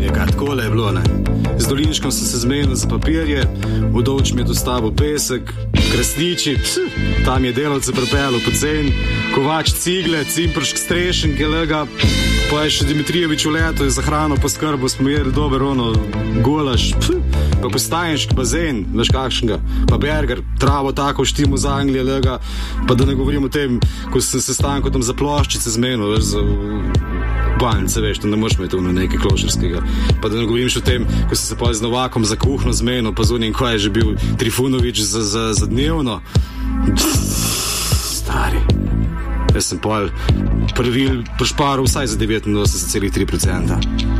Jaka, takole je bilo, ne. Z Dolinškom sem se zmenil za papirje, Udovč mi je dostavil pesek, Krasniči, tam je delavce pripeljal po cen, Kovač cigle, Cimpršk strešen, gelega, pa je še Dimitrijevič v leto je za hrano poskrbo, smo jedli dober ono, gulaš, pa postajenški bazen, veš kakšnega, pa burger, travo tako v štimu z Anglije, lega, pa da ne govorim o tem, ko sem se stanko tam za ploščice zmenil, veš, za banjce, veš, to ne moš imeti ono nekaj klošarskega, pa da ne govorim še o tem, ko sem se pa z Novakom za kuhno zmenil, pa z unim, ko je že bil Trifunovič za dnevno. Stari. Jaz sem pol pršparil vsaj za 89,3%.